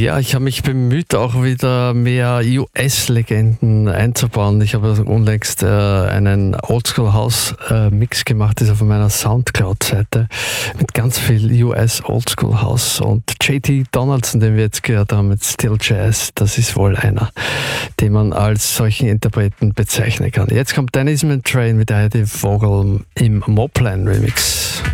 Ja, ich habe mich bemüht, auch wieder mehr US-Legenden einzubauen. Ich habe unlängst einen Oldschool House Mix gemacht, das ist auf meiner Soundcloud-Seite, mit ganz viel US Oldschool House. Und JT Donaldson, den wir jetzt gehört haben mit Still Jazz, das ist wohl einer, den man als solchen Interpreten bezeichnen kann. Jetzt kommt Dennis Train mit Heidi Vogel im Moplan Remix.